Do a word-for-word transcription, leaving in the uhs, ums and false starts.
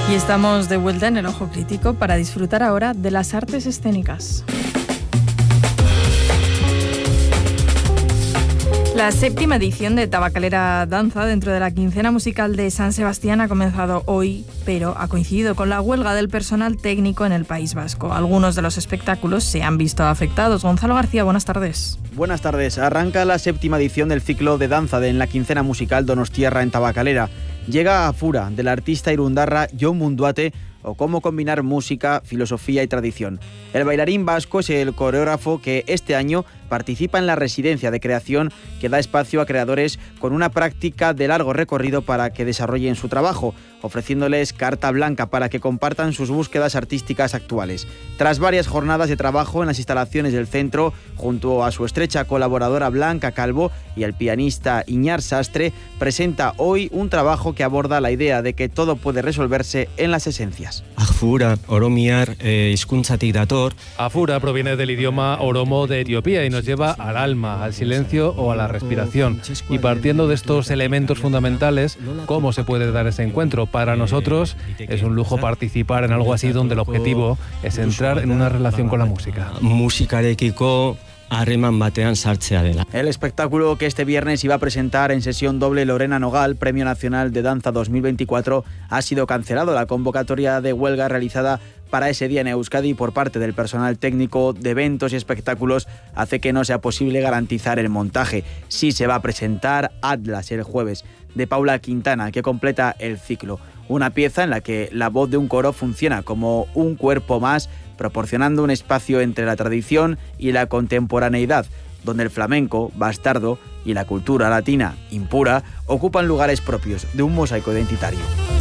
Y estamos de vuelta en el Ojo Crítico para disfrutar ahora de las artes escénicas. La séptima edición de Tabacalera Danza dentro de la quincena musical de San Sebastián ha comenzado hoy, pero ha coincidido con la huelga del personal técnico en el País Vasco. Algunos de los espectáculos se han visto afectados. Gonzalo García, buenas tardes. Buenas tardes. Arranca la séptima edición del ciclo de danza de en la quincena musical Donostiarra en Tabacalera. Llega a Fura, del artista irundarra Jon Munduate, o cómo combinar música, filosofía y tradición. El bailarín vasco es el coreógrafo que este año participa en la residencia de creación que da espacio a creadores con una práctica de largo recorrido para que desarrollen su trabajo, ofreciéndoles carta blanca para que compartan sus búsquedas artísticas actuales. Tras varias jornadas de trabajo en las instalaciones del centro, junto a su estrecha colaboradora Blanca Calvo y el pianista Iñar Sastre, presenta hoy un trabajo que aborda la idea de que todo puede resolverse en las esencias. Afura, oromiar, eh, hizkuntzatik dator. Afura proviene del idioma oromo de Etiopía y nos lleva al alma, al silencio o a la respiración. Y partiendo de estos elementos fundamentales, ¿cómo se puede dar ese encuentro? Para nosotros es un lujo participar en algo así donde el objetivo es entrar en una relación con la música. Musikarekiko harreman batean sartzea dela. El espectáculo que este viernes iba a presentar en sesión doble Lorena Nogal, Premio Nacional de Danza dos mil veinticuatro, ha sido cancelado. La convocatoria de huelga realizada para ese día en Euskadi por parte del personal técnico de eventos y espectáculos hace que no sea posible garantizar el montaje. Sí se va a presentar Atlas el jueves, de Paula Quintana, que completa el ciclo. Una pieza en la que la voz de un coro funciona como un cuerpo más, proporcionando un espacio entre la tradición y la contemporaneidad, donde el flamenco, bastardo, y la cultura latina, impura, ocupan lugares propios de un mosaico identitario.